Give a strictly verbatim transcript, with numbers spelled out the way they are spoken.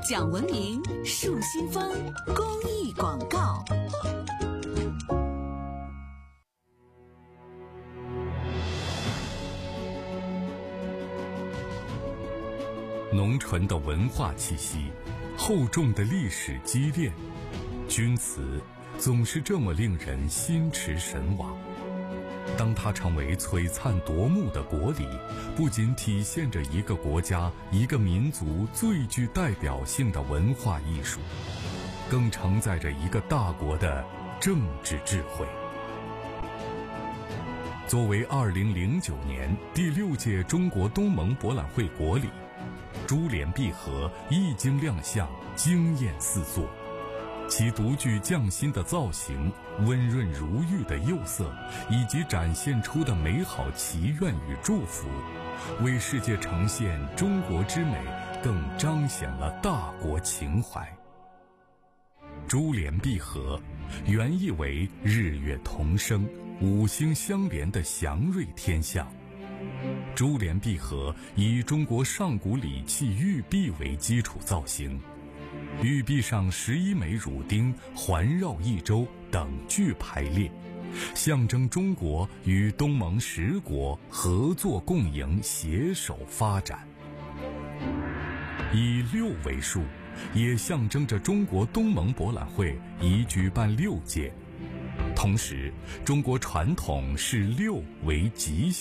讲文明树新风公益广告。 浓醇的文化气息，厚重的历史积淀，钧瓷总是这么令人心驰神往。当它成为璀璨夺目的国礼，不仅体现着一个国家、一个民族最具代表性的文化艺术，更承载着一个大国的政治智慧。作为二零零九年第六届中国东盟博览会国礼，珠联璧合一经亮相，惊艳四座。其独具匠心的造型、温润如玉的釉色，以及展现出的美好祈愿与祝福，为世界呈现中国之美，更彰显了大国情怀。珠联璧合，原意为日月同生、五星相连的祥瑞天象。珠联璧合以中国上古礼器玉璧为基础造型，玉璧上十一枚乳钉环绕一周，等距排列，象征中国与东盟十国合作共赢，携手发展。以六为数，也象征着中国东盟博览会已举办六届。同时，中国传统视六为吉祥。